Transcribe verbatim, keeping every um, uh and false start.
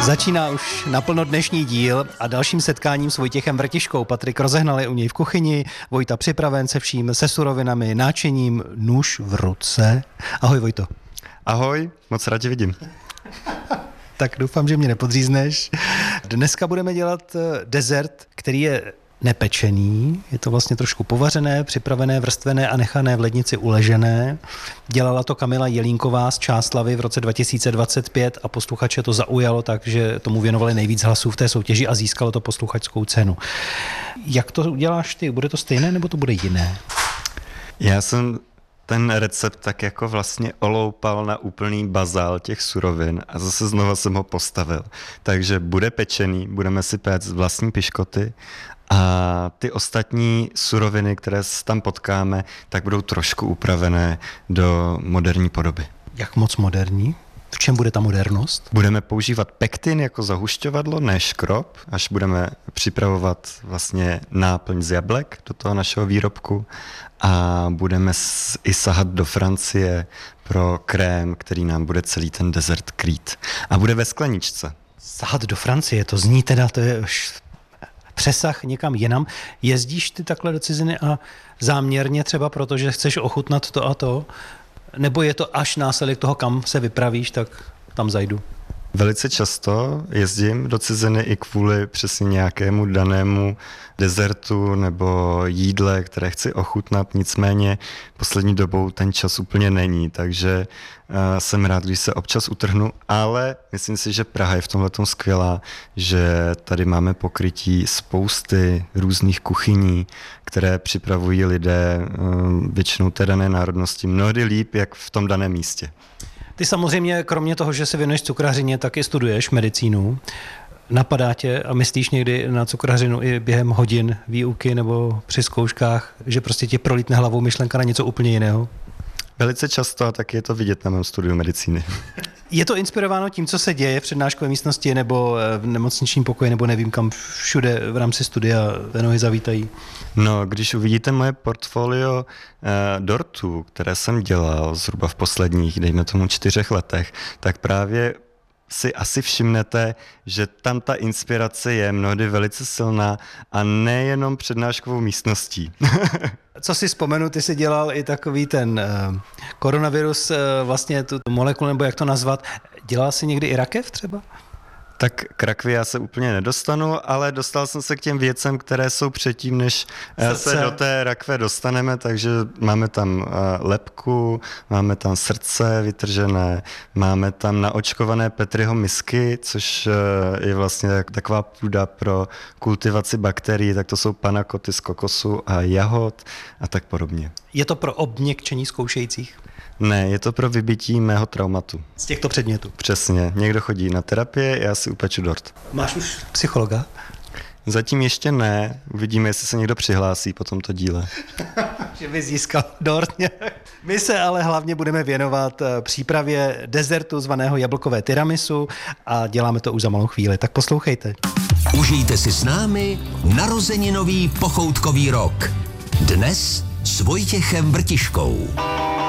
Začíná už naplno dnešní díl a dalším setkáním s Vojtěchem Vrtiškou. Patrik Rozehnal je u něj v kuchyni, Vojta připraven se vším, se surovinami, náčením, nůž v ruce. Ahoj Vojto. Ahoj, moc rád tě vidím. Tak doufám, že mě nepodřízneš. Dneska budeme dělat dezert, který je nepečený, je to vlastně trošku povařené, připravené, vrstvené a nechané v lednici uležené. Dělala to Kamila Jelínková z Čáslavi v roce dva tisíce dvacet pět a posluchače to zaujalo, takže tomu věnovali nejvíc hlasů v té soutěži a získalo to posluchačskou cenu. Jak to uděláš ty? Bude to stejné nebo to bude jiné? Já jsem ten recept tak jako vlastně oloupal na úplný bazál těch surovin a zase znova jsem ho postavil. Takže bude pečený, budeme si péct vlastní piškoty a ty ostatní suroviny, které tam potkáme, tak budou trošku upravené do moderní podoby. Jak moc moderní? V čem bude ta modernost? Budeme používat pektin jako zahušťovadlo, ne škrob, až budeme připravovat vlastně náplň z jablek do toho našeho výrobku a budeme i sahat do Francie pro krém, který nám bude celý ten dezert krýt. A bude ve skleničce. Sahat do Francie, to zní teda, to je přesah někam jinam. Jezdíš ty takhle do ciziny a záměrně třeba proto, že chceš ochutnat to a to? Nebo je to až následek toho, kam se vypravíš, tak tam zajdu? Velice často jezdím do ciziny i kvůli přesně nějakému danému dezertu nebo jídle, které chci ochutnat, nicméně poslední dobou ten čas úplně není, takže uh, jsem rád, když se občas utrhnu, ale myslím si, že Praha je v tomhletom skvělá, že tady máme pokrytí spousty různých kuchyní, které připravují lidé uh, většinou té dané národnosti mnohdy líp, jak v tom daném místě. Ty samozřejmě, kromě toho, že se věnuješ cukrařině, tak i studuješ medicínu. Napadá tě a myslíš někdy na cukrařinu i během hodin výuky nebo při zkouškách, že prostě tě prolítne hlavou myšlenka na něco úplně jiného? Velice často a taky je to vidět na mém studiu medicíny. Je to inspirováno tím, co se děje v přednáškové místnosti nebo v nemocničním pokoji, nebo nevím kam všude v rámci studia té nohy zavítají? No, když uvidíte moje portfolio eh, dortů, které jsem dělal zhruba v posledních, dejme tomu čtyřech letech, tak právě si asi všimnete, že tam ta inspirace je mnohdy velice silná a nejenom přednáškovou místností. Co si vzpomenu, ty jsi dělal i takový ten uh, koronavirus, uh, vlastně tu molekulu, nebo jak to nazvat. Dělal jsi někdy i rakev třeba? Tak k rakvi já se úplně nedostanu, ale dostal jsem se k těm věcem, které jsou předtím, než srdce. Se do té rakve dostaneme, takže máme tam lebku, máme tam srdce vytržené, máme tam naočkované Petriho misky, což je vlastně taková půda pro kultivaci bakterií, tak to jsou panakoty z kokosu a jahod a tak podobně. Je to pro obměkčení zkoušejících? Ne, je to pro vybití mého traumatu. Z těchto předmětů? Přesně. Někdo chodí na terapie, já si upeču dort. Máš už psychologa? Zatím ještě ne. Uvidíme, jestli se někdo přihlásí po tomto díle. Že by získal dort. My se ale hlavně budeme věnovat přípravě dezertu zvaného jablkové tiramisu a děláme to už za malou chvíli. Tak poslouchejte. Užijte si s námi narozeninový pochoutkový rok. Dnes s Vojtěchem Vrtiškou.